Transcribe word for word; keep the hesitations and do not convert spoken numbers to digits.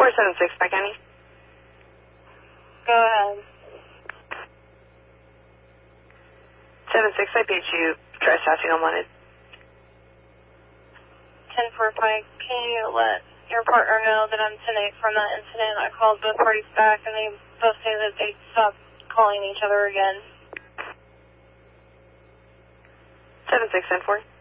four seven six, Pike County. Go ahead. seven six, I beat you. Trespassing unwanted. ten four Pike, can you let your partner know that I'm ten eight from that incident? I called both parties back and they both say that they stopped calling each other again. seven six, ten four.